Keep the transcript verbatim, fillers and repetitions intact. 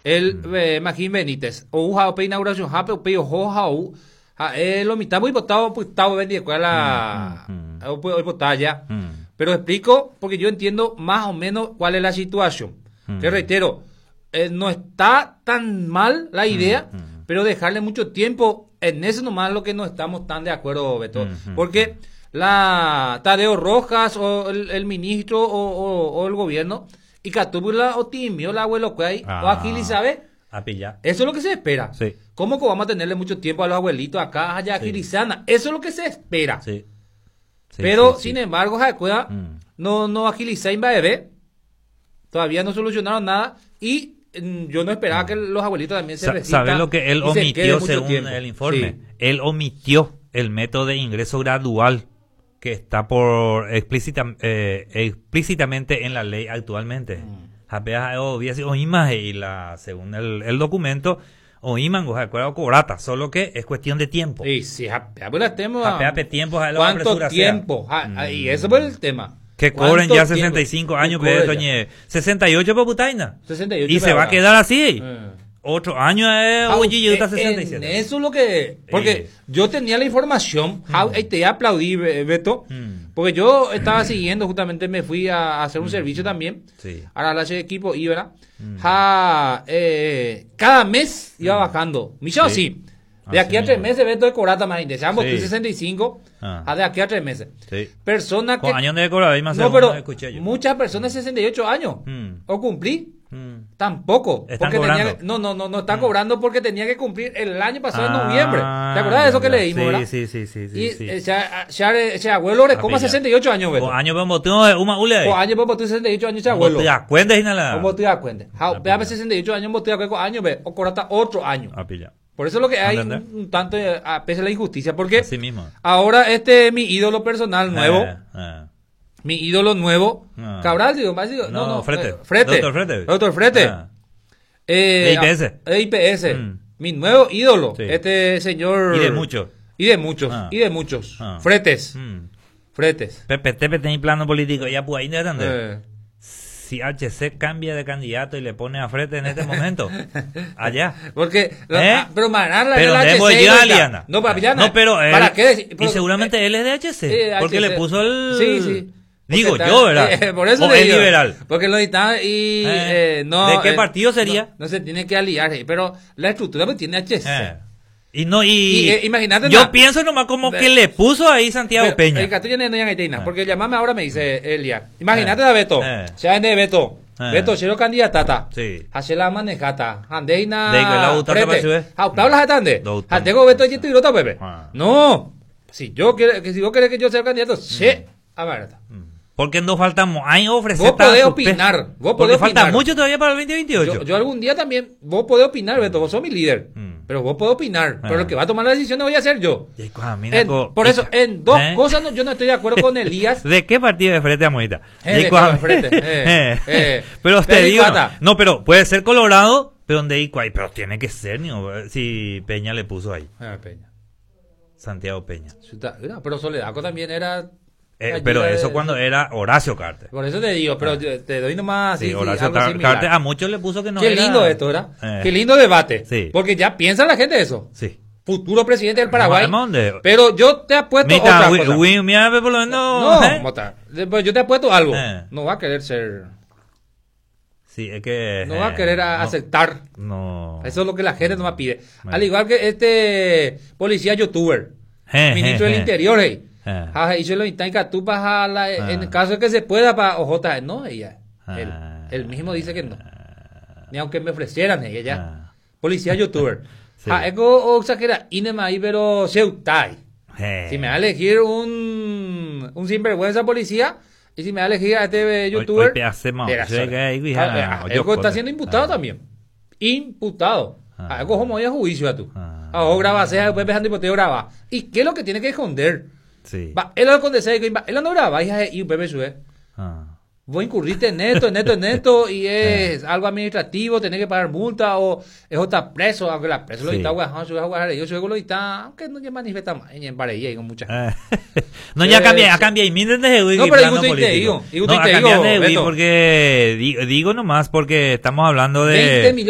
el eh, Magín Benítez o uja o pe inauguración ha pe pe ojo ha u ha eh, lo mitad muy votado pues estaba vendido con la hoy votalla, pero explico porque yo entiendo más o menos cuál es la situación. Te reitero, eh, no está tan mal la idea, pero dejarle mucho tiempo en eso nomás lo que no estamos tan de acuerdo, Beto, porque la Tadeo Rojas o el, el ministro o, o, o el gobierno y Catúbula o Timio, la abuelo que hay, Ah. o aquí Elizabeth, A pillar. eso es lo que se espera. Sí. ¿Cómo que vamos a tenerle mucho tiempo a los abuelitos acá, allá, Sí. Agilizana? Eso es lo que se espera. Sí. Sí, Pero, sí, sí. sin embargo, Jacueda Mm. no, no agiliza bebé. Todavía no solucionaron nada. Y mm, yo no esperaba que los abuelitos también se Sa- resistan. ¿Sabe lo que él y se quede omitió mucho según tiempo. el informe? Sí. Él omitió el método de ingreso gradual que está por explícita, eh, explícitamente en la ley actualmente. Apenas había sido oímas y la según el, el documento oíman de acuerdo cobrata, solo que es cuestión de tiempo. Sí, sí, japea, pues la tema. Japea pe tiempo, a la ¿Cuánto apresura sea. tiempo? Ja, Mm. Y eso fue el tema. Que cobren ¿Cuánto ya tiempo? sesenta y cinco años, Que pero cobren ya. doñe, sesenta y ocho por putaina. sesenta y ocho Y se para va a ahora. quedar así. Eh. Otro año es Ah, oye, yo está en- sesenta y siete. en eso es lo que. Porque Eh. yo tenía la información. How- y te aplaudí, Be- Beto. Mm. Porque yo estaba siguiendo, justamente me fui a, a hacer un servicio también. Sí. A la de equipo Ibera. Ja, eh, cada mes iba bajando. Michao, Sí. sí. De Así aquí a tres mismo. meses, Beto de Corata, más deseamos Sí. sesenta y cinco. Ah. A de aquí a tres meses. Sí. Personas que. Con años de cobrar, ahí más No, segundo pero escuché yo. muchas personas de sesenta y ocho años. Mm. O cumplí. Mm. Tampoco. Están porque tenía cobrando. que- no, no, no, no están cobrando porque tenía que cumplir el año pasado en Ah, noviembre. ¿Te acuerdas de eso que ya, leímos, sí, verdad? Sí, sí, sí, sí, Y sí. ese, ese, ese abuelo le coma Capilla. sesenta y ocho años, Beto. Con años vemos botón de una ule ahí. Con años, pues, tú sesenta y ocho años ese ¿Cómo abuelo. te das cuenta, Ginala? ¿Cómo te das cuenta? Ah, Veame pilla. sesenta y ocho años, vos te das cuenta con años, ve, o corata otro año. A pillar. Por eso es lo que hay un, ¿Entendés? un tanto, eh, a pesar de la injusticia, porque Así mismo. ahora este es mi ídolo personal nuevo, Eh, eh. mi ídolo nuevo, Ah. Cabral, digo, más digo, no, No, no, Frete. eh, Frete. Doctor Frete. Doctor Frete. Ah. Eh, De I P S. De I P S. Mm. Mi nuevo ídolo. Sí. Este señor. Y de muchos. Y de muchos. Ah. Y de muchos. Ah. Fretes. Mm. Fretes. Pepe, Tepe tiene plano político. Ya pues ahí no entender. Eh. Si H C cambia de candidato y le pone a Frete en este momento, allá. Porque. ¿Eh? ah, pero manar la Pero la debo H C, yo a oiga. Liana. No, para Liana. No, pero él, ¿Para qué decir? y Pero, seguramente eh, él es de H C. eh, porque H C. le puso el. Sí, sí. Digo Porque yo, está- ¿verdad? eh, por eso o le es digo, liberal. Porque lo está y. Eh, eh, no, ¿de qué eh, partido sería? No, no se tiene que aliar. Pero la estructura pues, tiene H C. Eh. Y no, y. Y, eh, imagínate yo na- pienso nomás como de- que le puso ahí Santiago Pero, Peña. el Catuya no es Gaiteina, Ah. porque llamame ahora me dice Elia. Imagínate Eh. a Beto. Eh. Sea de Beto. Eh. Beto, cero candidatata. Sí. Hace la manejata. Andeina. De que la butata para subir. Hablas a tande. La butata. Atego Beto y tirota, Pepe. Ah. No. Si yo quiero, que si vos querés que yo sea candidato, sí. A ver, Porque no faltamos. Hay ofrecer. vos podés opinar. Vos Porque podés falta opinar. mucho todavía para el veinte veintiocho. Yo, yo algún día también, vos podés opinar, Beto, vos sos mi líder. Mm. Pero vos podés opinar. Ah. Pero el que va a tomar la decisión no voy a ser yo. Y cuando mira En- co- por eso, en dos ¿Eh? cosas no- yo no estoy de acuerdo con Elías. ¿De qué partido de frente, amorita? Eh, de cuando- Frente, eh, eh. Pero te Pero digo, Iguata. no, pero puede ser Colorado, pero donde Icuay, pero tiene que ser, ¿no? Si Peña le puso ahí, Ah, Peña. Santiago Peña. Chuta, mira, pero Soledaco también era. Eh, ayuda pero de- eso cuando era Horacio Carter. Por eso te digo, pero yo te doy nomás. Sí, Sí, sí, Horacio algo Car- similar. Carter a muchos le puso que no Qué era- lindo esto, ¿verdad? Eh, Qué lindo debate. Sí. Porque ya piensa la gente eso. Sí. Futuro presidente del Paraguay. No, ¿dónde? Pero yo te apuesto Mira, otra Wi- cosa. Wi- mira, por lo menos. No, ¿eh? Mota, pues yo te apuesto algo. Eh. No va a querer ser. Sí, es que. No va a eh, querer a- no, aceptar. No. Eso es lo que la gente no me pide. Bueno. Al igual que este policía youtuber, Eh, ministro eh, del eh. Interior, hey. Eh. Ah, y se lo intanca tú para la, Ah. en el caso de que se pueda para O J, no, ella. Él, Ah. él mismo dice que no. Ni aunque me ofrecieran ella ya. Ah. Policía youtuber. Sí. Ah, ego o exagera, inema ahí pero seutai. Eh. Si me va a elegir un un sinvergüenza policía y si me va a elegir a este eh, youtuber, Hoy- hoy hacemos, verás, llega ahí, ah, hija, ah, oye, Ego está joder. siendo imputado Ah. también. Imputado. Ah. Ah, ego como ya juicio a tú. Ah. Ah, o graba, sea después dejando hipoteo graba. ¿Y qué es lo que tiene que esconder? Sí. Va, él lo esconde, se va, él no graba, hija, y un bebé sube. Ah. Vos incurriste en esto, en esto, en esto, y es algo administrativo, tenés que pagar multa, o es otra preso, aunque la preso lo Sí. está guajando, sube a guajar, yo sube lo está, aunque no se manifiesta más, en Pareilla y con mucha gente. Eh, no, ya Eh, cambia, sí. cambia y miren de Wii. No, pero digo, te digo, digo, No, te a digo, cambiar de Wii Beto. porque, digo, digo nomás porque estamos hablando de... veinte millones